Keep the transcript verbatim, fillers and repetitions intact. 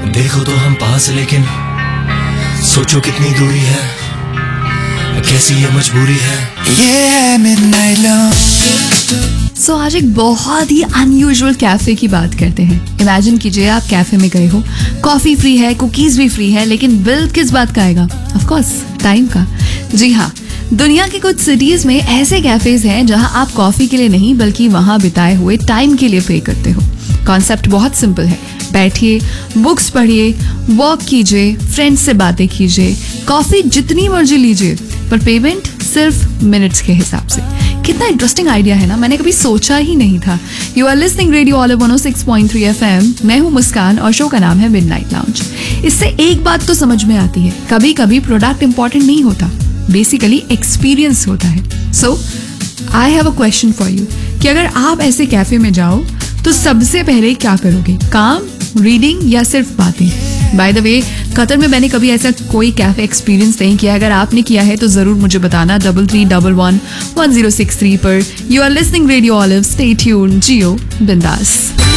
देखो तो हम पास लेकिन सोचो कितनी दूरी है, कैसी ये मजबूरी है, ये है मिडनाइट लाउंज। सो आज एक बहुत ही अनयूजुअल कैफे की बात करते हैं। इमेजिन कीजिए आप कैफे में गए हो, कॉफी फ्री है, कुकीज भी फ्री है, लेकिन बिल किस बात का आएगा? ऑफ कोर्स टाइम का। जी हाँ, दुनिया के कुछ सिटीज में ऐसे कैफेज हैं जहां आप कॉफी के लिए नहीं बल्कि वहां बिताए हुए टाइम के लिए पे करते हो। कॉन्सेप्ट बहुत सिंपल है, बैठिए, बुक्स पढ़िए, वॉक कीजिए, फ्रेंड्स से बातें कीजिए, कॉफी जितनी मर्जी लीजिए, पर पेमेंट सिर्फ मिनट्स के हिसाब से। कितना इंटरेस्टिंग आइडिया है ना, मैंने कभी सोचा ही नहीं था। You are listening radio olive one O six point three F M. मैं हूं मुस्कान और शो का नाम है मिडनाइट लाउंज। इससे एक बात तो समझ में आती है, कभी कभी प्रोडक्ट इंपॉर्टेंट नहीं होता, बेसिकली एक्सपीरियंस होता है। सो I have a question for you कि अगर आप ऐसे कैफे में जाओ तो सबसे पहले क्या करोगे? काम, रीडिंग या सिर्फ बातें? बाय द वे, कतर में मैंने कभी ऐसा कोई कैफे एक्सपीरियंस नहीं किया। अगर आपने किया है तो जरूर मुझे बताना। Double three double one one zero six three पर। You are listening radio olive. Stay tuned, जियो बिंदास।